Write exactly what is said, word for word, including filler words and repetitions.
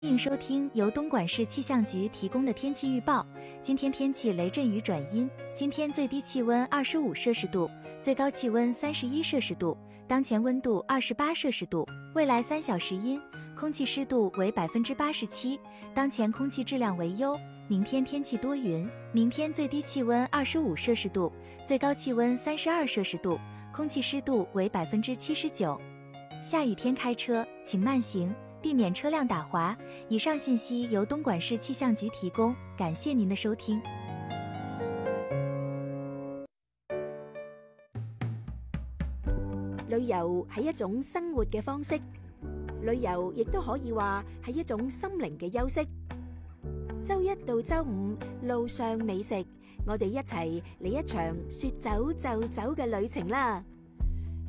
欢迎收听由东莞市气象局提供的天气预报。今天天气雷阵雨转阴，今天最低气温二十五摄氏度，最高气温三十一摄氏度，当前温度二十八摄氏度。未来三小时阴，空气湿度为百分之八十七，当前空气质量为优。明天天气多云，明天最低气温二十五摄氏度，最高气温三十二摄氏度，空气湿度为百分之七十九。下雨天开车请慢行，避免车辆打滑。以上信息由东莞市气象局提供，感謝您的收聽。 旅遊係一種生活嘅方式，旅遊亦都可以話係一種心靈嘅休息。周一到周五，路上美食，我哋一齊嚟一場說走就走嘅旅程啦！